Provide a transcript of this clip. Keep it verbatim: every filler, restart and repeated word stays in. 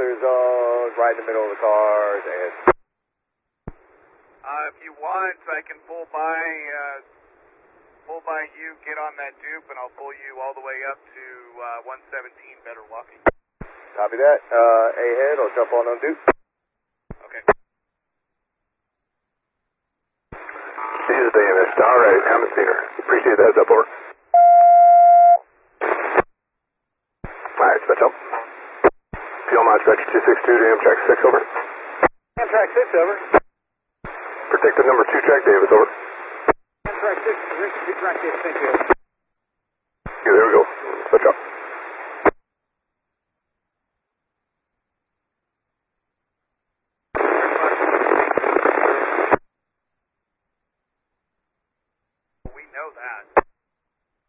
clear zones, right in the middle of the cars, and... Uh, if you want, I can pull by, uh, pull by you, get on that dupe, and I'll pull you all the way up to uh, one seventeen Better Walking. Copy that. Uh, A-head, I'll jump on on dupe. Okay. This is the M S. All right, haven't seen her. Appreciate the heads up, over. All right, switch up. Fuel mileage vector two six two to Amtrak six, over. Amtrak six, over. Protect the number two track, Davis, over. Amtrak six, two track, Davis, thank you.